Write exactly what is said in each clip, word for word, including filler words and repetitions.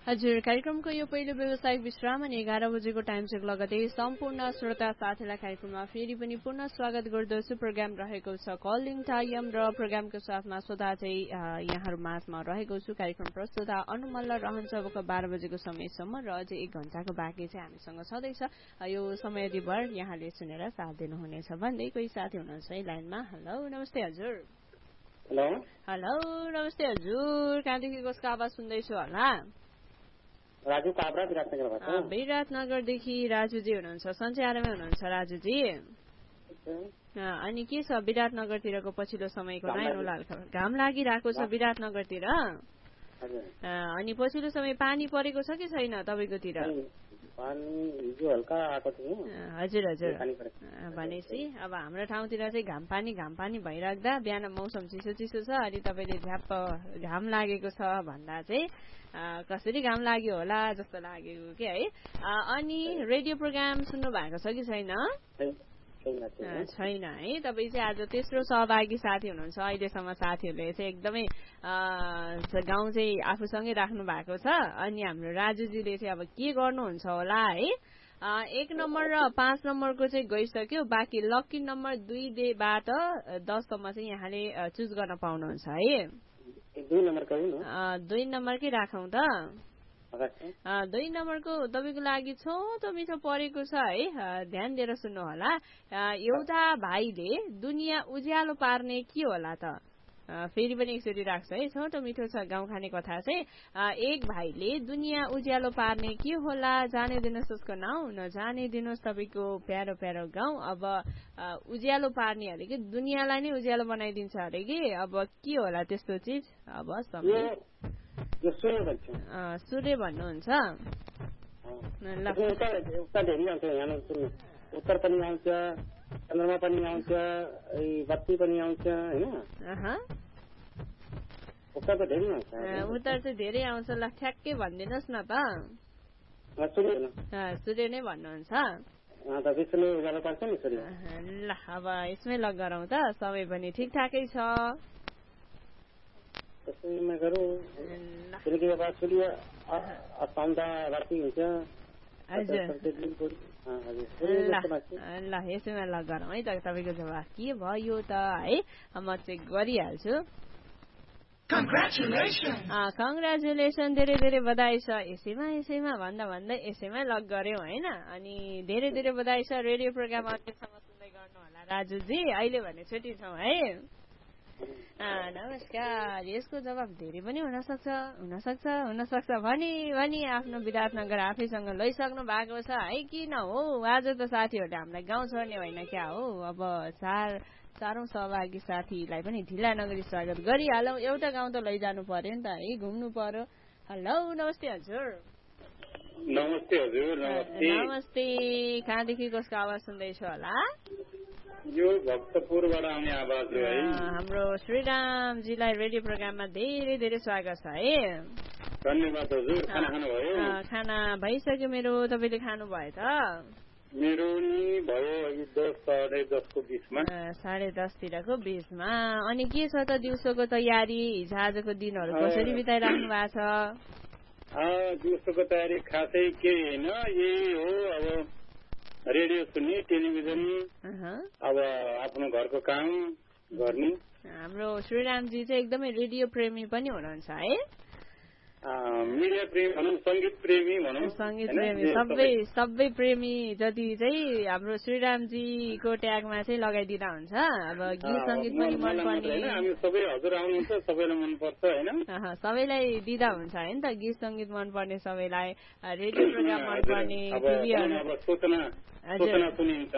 हजुर, कार्यक्रमको यो पहिलो व्यवसायिक विश्राम अनि एघार बजेको टाइम चेक लगतै सम्पूर्ण श्रोता साथीलाई कार्यक्रममा फेरि पनि पुनः स्वागत गर्दछु। प्रोग्राम रहेको छ कलिङ टाइम र प्रोग्रामको साथमा स्वतः चाहिँ यहाँहरू माझमा रहेको छु। कार्यक्रम प्रस्तुता अनुमल्ल रहन्छ अबको बाह्र बजेको समयसम्म र अझै एक घण्टाको बाँकी चाहिँ हामीसँग छँदैछ। यो समयदिभर यहाँले सुनेर साथ दिनुहुनेछ भन्दै कोही साथी हुनुहुन्छ है लाइनमा। हेलो, नमस्ते हजुर। हेलो हेलो, नमस्ते हजुर। कहाँदेखि कसको आवाज सुन्दैछु होला? राजु काभ्रा, विराटनगरबाट। विराटनगरदेखि राजुजी हुनुहुन्छ, सन्चै आरामै हुनुहुन्छ राजुजी? अनि के छ विराटनगरतिरको पछिल्लो समयको नयाँ लाल खबर? घाम लागिरहेको छ विराटनगरतिर। अनि पछिल्लो समय पानी परेको छ कि छैन तपाईँकोतिर? हजुर हजुर, भनेपछि अब हाम्रो ठाउँतिर चाहिँ घाम पानी घाम पानी भइराख्दा बिहान मौसम चिसो चिसो छ, अनि तपाईँले झ्याप्प घाम लागेको छ भन्दा चाहिँ कसरी घाम लाग्यो होला जस्तो लागेको के है। अनि रेडियो प्रोग्राम सुन्नु भएको छ कि छैन? छैन है। तपाईँ चाहिँ आज तेस्रो सहभागी साथी हुनुहुन्छ। अहिलेसम्म साथीहरूले चाहिँ एकदमै गाउँ चाहिँ आफूसँगै राख्नु भएको छ। अनि हाम्रो राजुजीले चाहिँ अब के गर्नुहुन्छ होला है। एक नम्बर र पाँच नम्बरको चाहिँ गइसक्यो, बाँकी लकी नम्बर दुईबाट दससम्म चाहिँ यहाँले चुज गर्न पाउनुहुन्छ है। दुई नम्बरकै राखौँ त। दुई नम्बरको तपाईँको लागि छोटो मिठो परेको छ है, ध्यान दिएर सुन्नु होला। एउटा भाइले दुनियाँ उज्यालो पार्ने के होला त? फेरि पनि एकचोटि राख्छ है, छोटो मिठो छ गाउँ खाने कथा चाहिँ। एक भाइले दुनियाँ उज्यालो पार्ने के होला? जाने दिनुहोस् उसको नाउँ, नजाने दिनुहोस् तपाईँको प्यारो प्यारो गाउँ। अब उज्यालो पार्ने अरे कि दुनियाँलाई नै उज्यालो बनाइदिन्छ अरे कि, अब के होला त्यस्तो चिज? अब सूर्य भन्नुहुन्छ। उत्तर पनि आउँछ, चन्द्रमा पनि आउँछ, बत्ती पनि आउँछ होइन। उत्तर त धेरै आउँछ। उत्तर चाहिँ धेरै आउँछ। ल ठ्याक्कै भनिदिनुहोस् न त। सूर्य नै भन्नुहुन्छ। ल अब यसमै लग गरौँ त, समय पनि ठिक ठाकै छ। ल यसैमा लग गरौँ है त। तपाईँको जवाब के भयो त है, म चेक गरिहाल्छु। कङ्ग्रेचुलेसन, धेरै धेरै बधाई छ। यसैमा यसैमा भन्दा भन्दै यसैमा लग गर्यौँ होइन। अनि धेरै धेरै बधाई छ। रेडियो प्रोग्राम अन्त्यसम्म सुन्दै गर्नु होला राजुजी। अहिले भने छुट्टी छौँ है। नमस्कार। यसको जवाब धेरै पनि हुनसक्छ हुनसक्छ हुनसक्छ भनी भनी आफ्नो विराटनगर आफैसँग लैसक्नु भएको छ है। किन हो आज त साथीहरूले हामीलाई गाउँ छोड्ने होइन क्या हो। अब चार चारौं सहभागी साथीलाई पनि ढिला नगरी स्वागत गरिहालौँ। एउटा गाउँ त लैजानु पर्यो नि त है, घुम्नु पर्यो। हेलो, नमस्ते हजुर। नमस्ते हजुर। नमस्ते। कहाँदेखि कसको आवाज सुन्दैछु होला? यो भक्तपुरबाट आउने आवाज हो है। हाम्रो श्रीरामजीलाई रेडियो प्रोग्राममा धेरै धेरै स्वागत छ है। धन्यवाद हजुर। खाना खानुभयो? खाना भइसक्यो मेरो। तपाईँले खानुभयो त? मेरो नि भयो दस साढे दसको बिचमा। साढे दसतिरको बिचमा। अनि के छ त दिउँसोको तयारी? हिजो आजको दिनहरू कसरी बिताइराख्नु भएको छ? दिउँसोको तयारी खासै केही होइन, यही हो अब रेडियो सुन्ने, टेलिभिजन, अब आफ्नो घरको काम गर्ने। हाम्रो श्रीरामजी चाहिँ एकदमै रेडियो प्रेमी पनि हुनुहुन्छ है। मिडिया प्रेमी भनौँ, सङ्गीत प्रेमी भनौँ, सङ्गीत प्रेमी, सबै सबै प्रेमी जति चाहिँ हाम्रो श्रीरामजीको ट्यागमा चाहिँ लगाइदिँदा हुन्छ। अब गीत सङ्गीत पनि मनपर्ने, हामी सबै हजुर आउनुहुन्छ, सबैलाई मनपर्छ होइन, सबैलाई दिँदा हुन्छ होइन त। गीत सङ्गीत मनपर्ने सबैलाई, रेडियो प्रोग्राम मनपर्ने, सूचना सूचना सुनिन्छ,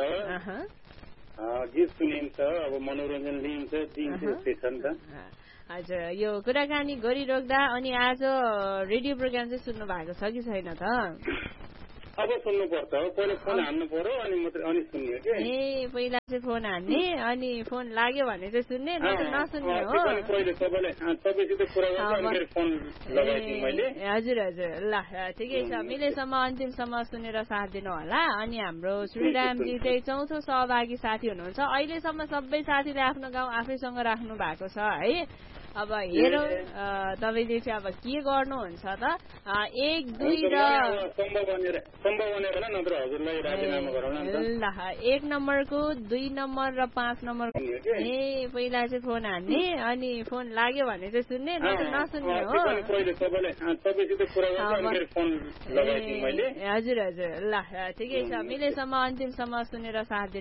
गीत सुनिन्छ, अब मनोरञ्जन लिइन्छ, दिइन्छ स्टेसन त। हजुर, यो कुराकानी गरिराख्दा अनि आज रेडियो प्रोग्राम चाहिँ सुन्नु भएको छ कि छैन त? अब सुन्नु पर्छ, पहिला फोन हान्नु पर्यो अनि मात्रै अनि सुन्ने के। ए पहिला चाहिँ फोन हान्ने अनि फोन लाग्यो भने चाहिँ सुन्ने, नत्र नसुन्ने हो। पहिले सबैले सबैसित कुरा गर्दा फोन लगाइदिए मैले। हजुर हजुर, ल ठिकै छ। मिलेसम्म अन्तिमसम्म सुनेर साथ दिनु होला। अनि हाम्रो श्रीरामजी चाहिँ चौथो सहभागी साथी हुनुहुन्छ। अहिलेसम्म सबै साथीले आफ्नो गाउँ आफैसँग राख्नु भएको छ है। अब हेरौँ तपाईँले चाहिँ अब के गर्नुहुन्छ त एक दुई र ल एक नम्बरको दुई नम्बर र पाँच नम्बर ए पहिला चाहिँ फोन हान्ने अनि फोन लाग्यो भने चाहिँ सुन्ने नसुन्ने हो हजुर हजुर ल ठिकै छ मिलेसम्म अन्तिमसम्म सुनेर साथ